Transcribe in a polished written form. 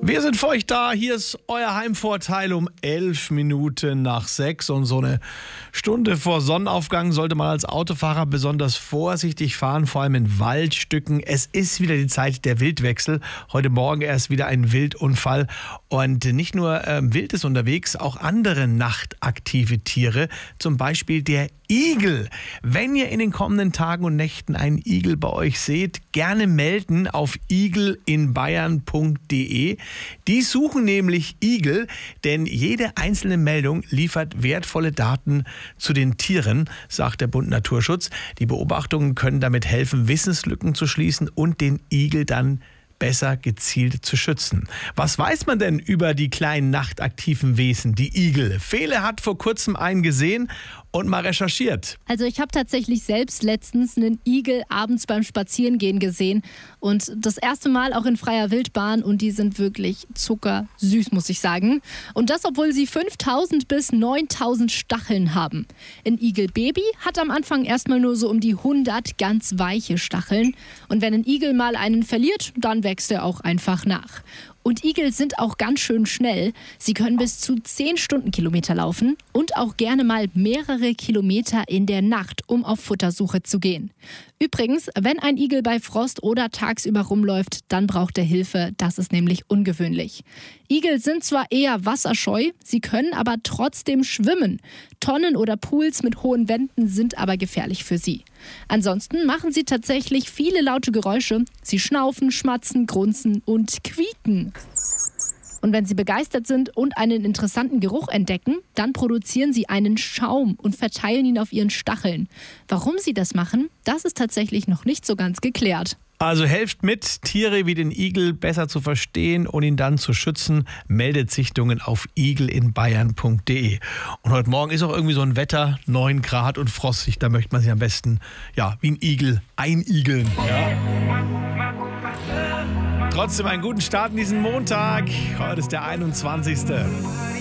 Wir sind für euch da. Hier ist euer Heimvorteil um 11 Minuten nach 6. Und so eine Stunde vor Sonnenaufgang sollte man als Autofahrer besonders vorsichtig fahren, vor allem in Waldstücken. Es ist wieder die Zeit der Wildwechsel. Heute Morgen erst wieder ein Wildunfall. Und nicht nur Wild ist unterwegs, auch andere nachtaktive Tiere. Zum Beispiel der Igel. Wenn ihr in den kommenden Tagen und Nächten einen Igel bei euch seht, gerne melden auf igelinbayern.de. Die suchen nämlich Igel, denn jede einzelne Meldung liefert wertvolle Daten zu den Tieren, sagt der Bund Naturschutz. Die Beobachtungen können damit helfen, Wissenslücken zu schließen und den Igel dann besser gezielt zu schützen. Was weiß man denn über die kleinen nachtaktiven Wesen, die Igel? Fele hat vor kurzem einen gesehen und mal recherchiert. Also ich habe tatsächlich selbst letztens einen Igel abends beim Spazierengehen gesehen und das erste Mal auch in freier Wildbahn und die sind wirklich zuckersüß, muss ich sagen. Und das, obwohl sie 5000 bis 9000 Stacheln haben. Ein Igelbaby hat am Anfang erstmal nur so um die 100 ganz weiche Stacheln und wenn ein Igel mal einen verliert, dann wächst er auch einfach nach. Und Igel sind auch ganz schön schnell. Sie können bis zu 10 Stundenkilometer laufen und auch gerne mal mehrere Kilometer in der Nacht, um auf Futtersuche zu gehen. Übrigens, wenn ein Igel bei Frost oder tagsüber rumläuft, dann braucht er Hilfe. Das ist nämlich ungewöhnlich. Igel sind zwar eher wasserscheu, sie können aber trotzdem schwimmen. Tonnen oder Pools mit hohen Wänden sind aber gefährlich für sie. Ansonsten machen sie tatsächlich viele laute Geräusche. Sie schnaufen, schmatzen, grunzen und quieken. Und wenn sie begeistert sind und einen interessanten Geruch entdecken, dann produzieren sie einen Schaum und verteilen ihn auf ihren Stacheln. Warum sie das machen, das ist tatsächlich noch nicht so ganz geklärt. Also helft mit, Tiere wie den Igel besser zu verstehen und ihn dann zu schützen. Meldet Sichtungen auf igelinbayern.de. Und heute Morgen ist auch irgendwie so ein Wetter, 9 Grad und frostig. Da möchte man sich am besten, wie ein Igel einigeln. Ja. Trotzdem einen guten Start in diesen Montag. Heute ist der 21.